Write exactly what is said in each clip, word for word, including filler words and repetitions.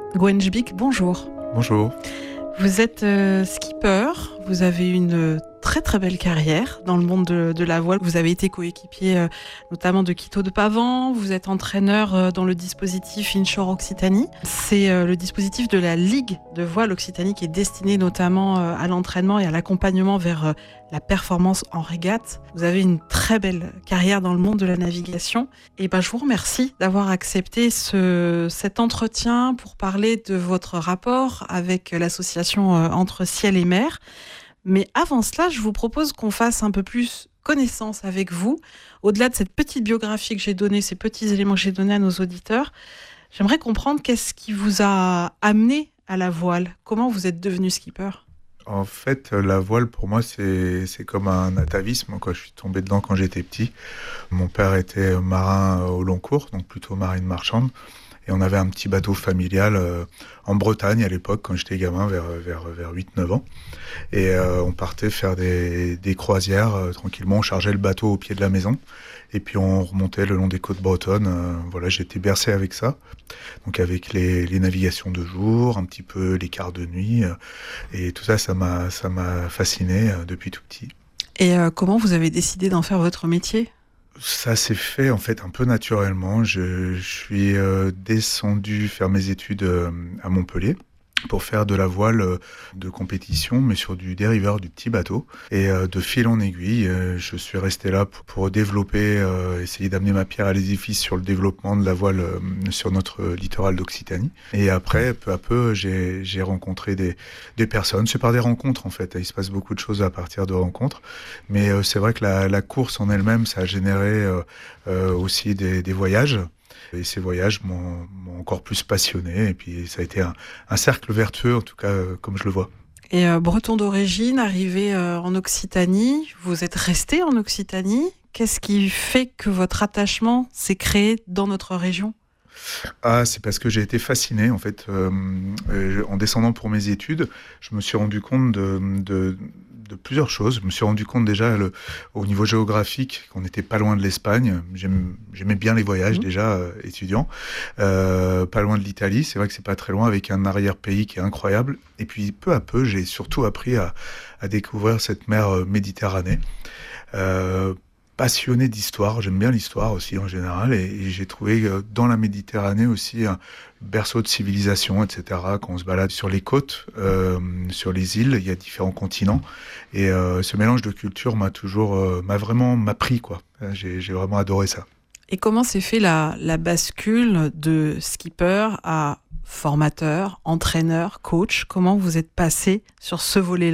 Gwen Jbik, bonjour. Bonjour. Vous êtes euh, skipper, vous avez une très très belle carrière dans le monde de, de la voile. Vous avez été coéquipier euh, notamment de Quito de Pavan, vous êtes entraîneur euh, dans le dispositif Inshore Occitanie. C'est euh, le dispositif de la Ligue de voile Occitanie qui est destiné notamment euh, à l'entraînement et à l'accompagnement vers euh, la performance en régate. Vous avez une très belle carrière dans le monde de la navigation. Et ben, je vous remercie d'avoir accepté ce, cet entretien pour parler de votre rapport avec l'association euh, Entre Ciel et Mer. Mais avant cela, je vous propose qu'on fasse un peu plus connaissance avec vous. Au-delà de cette petite biographie que j'ai donnée, ces petits éléments que j'ai donnés à nos auditeurs, j'aimerais comprendre qu'est-ce qui vous a amené à la voile. Comment vous êtes devenu skipper ? En fait, la voile, pour moi, c'est, c'est comme un atavisme. Quoi. Je suis tombé dedans quand j'étais petit. Mon père était marin au long cours, donc plutôt marine marchande. Et on avait un petit bateau familial euh, en Bretagne à l'époque, quand j'étais gamin, vers, vers, vers huit neuf ans. Et euh, on partait faire des, des croisières euh, tranquillement. On chargeait le bateau au pied de la maison. Et puis on remontait le long des côtes bretonnes. Euh, voilà, j'étais bercé avec ça. Donc avec les, les navigations de jour, un petit peu les quarts de nuit. Euh, et tout ça, ça m'a, ça m'a fasciné euh, depuis tout petit. Et euh, comment vous avez décidé d'en faire votre métier ? Ça s'est fait en fait un peu naturellement. Je, je suis euh, descendu faire mes études euh, à Montpellier pour faire de la voile euh, de compétition, mais sur du dériveur, du petit bateau. Et euh, de fil en aiguille, euh, je suis resté là pour, pour développer, euh, essayer d'amener ma pierre à l'édifice sur le développement de la voile euh, sur notre littoral d'Occitanie. Et après, peu à peu, j'ai, j'ai rencontré des, des personnes. C'est par des rencontres en fait. Il se passe beaucoup de choses à partir de rencontres. Mais euh, c'est vrai que la, la course en elle-même, ça a généré euh, euh, aussi des, des voyages. Et ces voyages m'ont, m'ont encore plus passionné. Et puis ça a été un, un cercle vertueux, en tout cas, euh, comme je le vois. Et euh, breton d'origine, arrivé euh, en Occitanie, vous êtes resté en Occitanie. Qu'est-ce qui fait que votre attachement s'est créé dans notre région ? Ah, c'est parce que j'ai été fasciné, en fait. Euh, euh, en descendant pour mes études, je me suis rendu compte de... de de plusieurs choses. Je me suis rendu compte déjà le, au niveau géographique qu'on n'était pas loin de l'Espagne. J'aime, j'aimais bien les voyages mmh. déjà euh, étudiant. Euh, pas loin de l'Italie. C'est vrai que c'est pas très loin avec un arrière-pays qui est incroyable. Et puis peu à peu, j'ai surtout appris à, à découvrir cette mer euh, Méditerranée. Euh, passionné d'histoire, j'aime bien l'histoire aussi en général, et, et j'ai trouvé euh, dans la Méditerranée aussi un berceau de civilisation, et cetera. Quand on se balade sur les côtes, euh, sur les îles, il y a différents continents, et euh, ce mélange de cultures m'a toujours, euh, m'a vraiment m'a pris quoi. J'ai, j'ai vraiment adoré ça. Et comment s'est fait la, la bascule de skipper à formateur, entraîneur, coach ? Comment vous êtes passé sur ce volet-là ?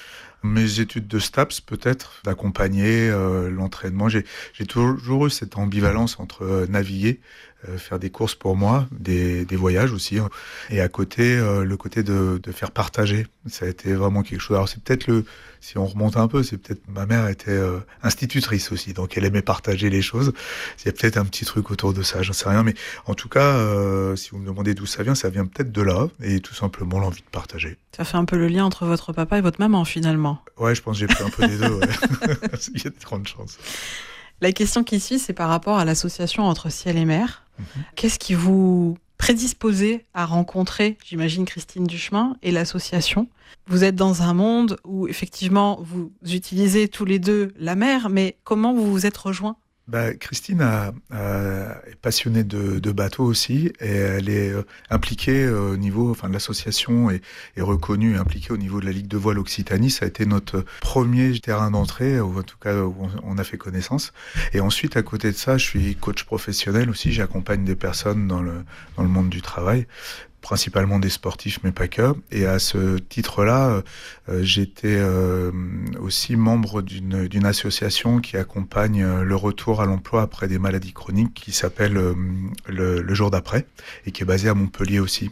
Mes études de STAPS, peut-être, d'accompagner euh, l'entraînement. J'ai, j'ai toujours eu cette ambivalence entre euh, naviguer, euh, faire des courses pour moi, des, des voyages aussi, hein, et à côté, euh, le côté de, de faire partager. Ça a été vraiment quelque chose. Alors c'est peut-être le, si on remonte un peu, c'est peut-être ma mère était euh, institutrice aussi, donc elle aimait partager les choses. Il y a peut-être un petit truc autour de ça, j'en sais rien, mais en tout cas, euh, si vous me demandez d'où ça vient, ça vient peut-être de là, et tout simplement l'envie de partager. Ça fait un peu le lien entre votre papa et votre maman finalement. Ouais, je pense que j'ai pris un peu des deux. Ouais. Il y a de grandes chances. La question qui suit, c'est par rapport à l'association Entre Ciel et Mer. Mm-hmm. Qu'est-ce qui vous prédisposait à rencontrer, j'imagine, Christine Duchemin et l'association ? Vous êtes dans un monde où, effectivement, vous utilisez tous les deux la mer, mais comment vous vous êtes rejoints ? Bah, Christine a, a, est passionnée de, de bateaux aussi, et elle est euh, impliquée euh, au niveau, enfin l'association est, est reconnue et impliquée au niveau de la Ligue de voile Occitanie. Ça a été notre premier terrain d'entrée, ou en tout cas où on, on a fait connaissance. Et ensuite, à côté de ça, je suis coach professionnel aussi. J'accompagne des personnes dans le dans le monde du travail, principalement des sportifs, mais pas que. Et à ce titre-là, euh, j'étais euh, aussi membre d'une, d'une association qui accompagne le retour à l'emploi après des maladies chroniques, qui s'appelle euh, le, le jour d'après, et qui est basée à Montpellier aussi.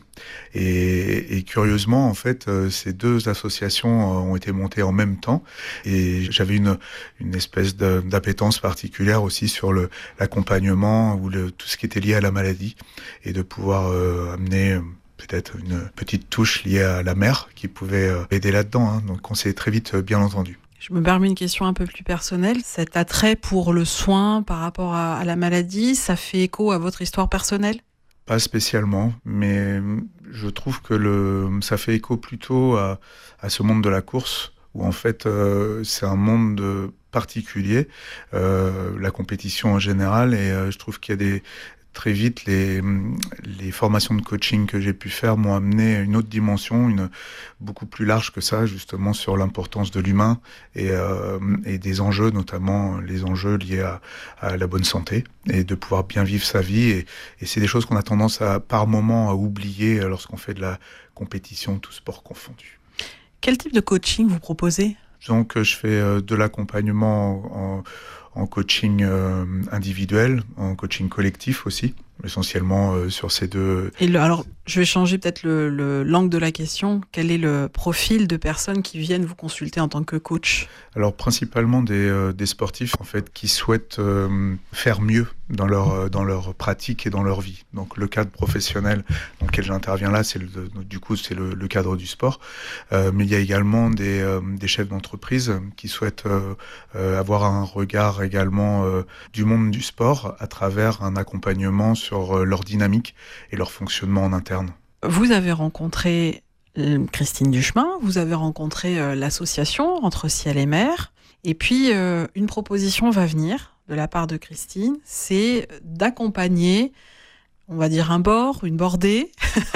Et, et curieusement, en fait, euh, ces deux associations ont été montées en même temps, et j'avais une, une espèce de, d'appétence particulière aussi sur le, l'accompagnement ou le, tout ce qui était lié à la maladie, et de pouvoir euh, amener peut-être une petite touche liée à la mer qui pouvait aider là-dedans. Hein. Donc on s'est très vite bien entendu. Je me permets une question un peu plus personnelle. Cet attrait pour le soin par rapport à, à la maladie, ça fait écho à votre histoire personnelle ? Pas spécialement, mais je trouve que le, ça fait écho plutôt à, à ce monde de la course, où en fait euh, c'est un monde particulier, euh, la compétition en général, et euh, je trouve qu'il y a des... Très vite, les, les formations de coaching que j'ai pu faire m'ont amené à une autre dimension, une, beaucoup plus large que ça, justement sur l'importance de l'humain et, euh, et des enjeux, notamment les enjeux liés à, à la bonne santé et de pouvoir bien vivre sa vie. Et, et c'est des choses qu'on a tendance à, par moment, à oublier lorsqu'on fait de la compétition, tout sport confondu. Quel type de coaching vous proposez ? Donc, je fais de l'accompagnement en, en coaching euh, individuel, en coaching collectif aussi, essentiellement euh, sur ces deux... Et le, alors, je vais changer peut-être le, le, l'angle de la question. Quel est le profil de personnes qui viennent vous consulter en tant que coach ? Alors, principalement des, euh, des sportifs, en fait, qui souhaitent euh, faire mieux dans leur, dans leur pratique et dans leur vie. Donc, le cadre professionnel dans lequel j'interviens là, c'est le, du coup, c'est le, le cadre du sport. Euh, mais il y a également des, euh, des chefs d'entreprise qui souhaitent euh, euh, avoir un regard également euh, du monde du sport à travers un accompagnement sur euh, leur dynamique et leur fonctionnement en interne. Vous avez rencontré euh, Christine Duchemin, vous avez rencontré euh, l'association Entre Ciel et Mer, et puis euh, une proposition va venir de la part de Christine, c'est d'accompagner, on va dire un bord, une bordée,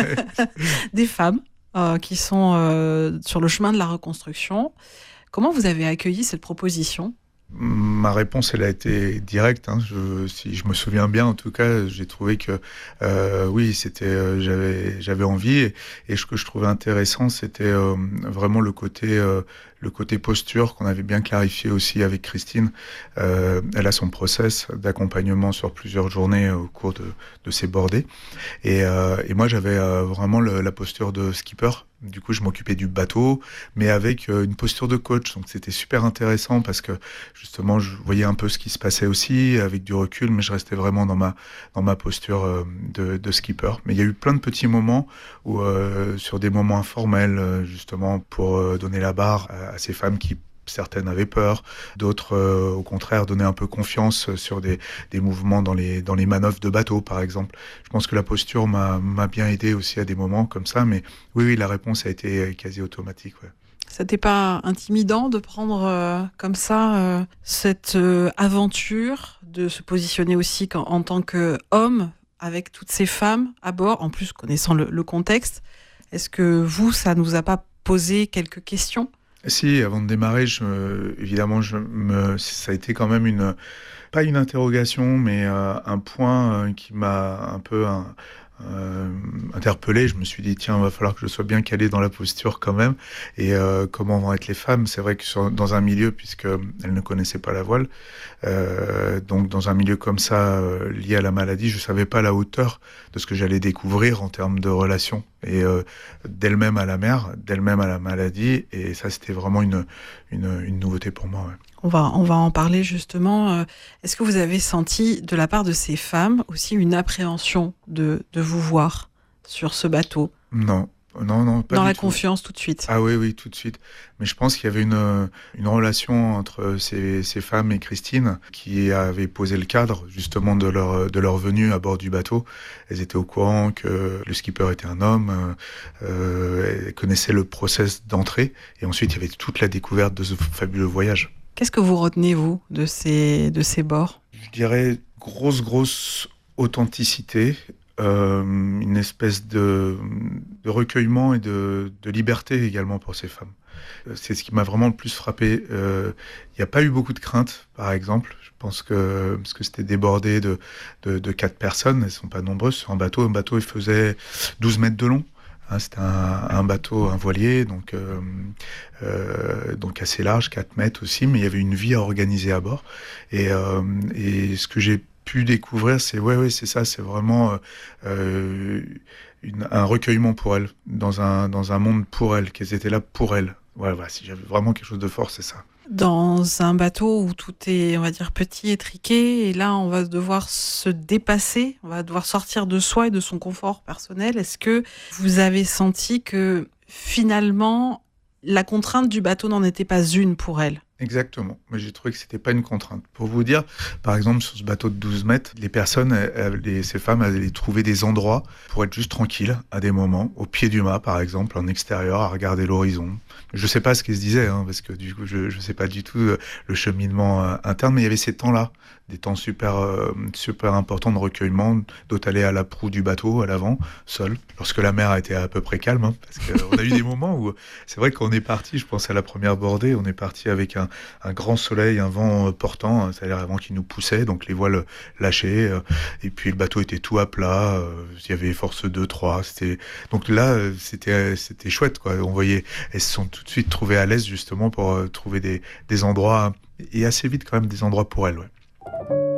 des femmes euh, qui sont euh, sur le chemin de la reconstruction. Comment vous avez accueilli cette proposition ? Ma réponse, elle a été directe. Hein. Je, si je me souviens bien, en tout cas, j'ai trouvé que euh, oui, c'était, euh, j'avais, j'avais envie. Et, et ce que je trouvais intéressant, c'était euh, vraiment le côté, euh, le côté posture qu'on avait bien clarifié aussi avec Christine. Euh, elle a son process d'accompagnement sur plusieurs journées au cours de, de ces bordées. Et, euh, et moi, j'avais euh, vraiment le, la posture de skipper. Du coup, je m'occupais du bateau, mais avec euh, une posture de coach. Donc, c'était super intéressant parce que, justement, je voyais un peu ce qui se passait aussi, avec du recul, mais je restais vraiment dans ma, dans ma posture euh, de, de skipper. Mais il y a eu plein de petits moments où, euh, sur des moments informels, euh, justement, pour euh, donner la barre à, à ces femmes qui certaines avaient peur, d'autres euh, au contraire donnaient un peu confiance sur des, des mouvements dans les, dans les manœuvres de bateau par exemple. Je pense que la posture m'a, m'a bien aidé aussi à des moments comme ça, mais oui, oui la réponse a été quasi automatique. Ouais. Ça t'est pas intimidant de prendre euh, comme ça euh, cette euh, aventure, de se positionner aussi en, en tant qu'homme avec toutes ces femmes à bord, en plus connaissant le, le contexte? Est-ce que vous, ça nous a pas posé quelques questions? Si, avant de démarrer, je, évidemment, je me, ça a été quand même une, pas une interrogation, mais euh, un point euh, qui m'a un peu un, euh, interpellé. Je me suis dit, tiens, il va falloir que je sois bien calé dans la posture quand même. Et euh, comment vont être les femmes? C'est vrai que sur, dans un milieu, puisqu'elles ne connaissaient pas la voile, euh, donc dans un milieu comme ça, euh, lié à la maladie, je ne savais pas la hauteur de ce que j'allais découvrir en termes de relations. Et euh, d'elle-même à la mer, d'elle-même à la maladie, et ça c'était vraiment une, une, une nouveauté pour moi. Ouais. On va, on va en parler justement. Est-ce que vous avez senti de la part de ces femmes aussi une appréhension de, de vous voir sur ce bateau? Non. Non, non, pas Dans du la tout. Confiance tout de suite. Ah oui, oui, tout de suite. Mais je pense qu'il y avait une, une relation entre ces, ces femmes et Christine qui avait posé le cadre justement de leur, de leur venue à bord du bateau. Elles étaient au courant que le skipper était un homme, euh, elles connaissaient le process d'entrée et ensuite il y avait toute la découverte de ce fabuleux voyage. Qu'est-ce que vous retenez, vous, de ces, de ces bords? Je dirais grosse, grosse authenticité. Euh, une espèce de, de recueillement et de, de liberté également pour ces femmes. C'est ce qui m'a vraiment le plus frappé. Il euh, n'y a pas eu beaucoup de crainte, par exemple. Je pense que, parce que c'était débordé de, de, de quatre personnes, elles ne sont pas nombreuses sur un bateau. Un bateau, il faisait douze mètres de long. Hein, c'était un, un bateau, un voilier, donc, euh, euh, donc assez large, quatre mètres aussi, mais il y avait une vie à organiser à bord. Et, euh, et ce que j'ai pu découvrir, c'est ouais, ouais, c'est ça, c'est vraiment euh, une, un recueillement pour elles, dans un, dans un monde pour elles, qu'elles étaient là pour elles. Ouais, voilà, si j'avais vraiment quelque chose de fort, c'est ça. Dans un bateau où tout est, on va dire, petit et triqué, et là, on va devoir se dépasser, on va devoir sortir de soi et de son confort personnel. Est-ce que vous avez senti que, finalement, la contrainte du bateau n'en était pas une pour elles? Exactement. Mais j'ai trouvé que c'était pas une contrainte. Pour vous dire, par exemple, sur ce bateau de douze mètres, les personnes, elles- les- ces femmes, elles allaient trouver des endroits pour être juste tranquilles à des moments, au pied du mât, par exemple, en extérieur, à regarder l'horizon. Je sais pas ce qu'elles se disaient, hein, parce que du coup, je, je sais pas du tout euh, le cheminement euh, interne, mais il y avait ces temps-là, des temps super, euh, super importants de recueillement. D'autres allaient à la proue du bateau, à l'avant, seul, lorsque la mer était à peu près calme, hein, parce qu'on a eu des moments où, c'est vrai qu'on est parti, je pense à la première bordée, on est parti avec un un grand soleil, un vent euh, portant, euh, c'est-à-dire un vent qui nous poussait, donc les voiles lâchées, euh, et puis le bateau était tout à plat, euh, il y avait force deux, trois, c'était... Donc là, euh, c'était, euh, c'était chouette, quoi. On voyait, elles se sont tout de suite trouvées à l'aise, justement, pour euh, trouver des, des endroits, et assez vite, quand même, des endroits pour elles, ouais.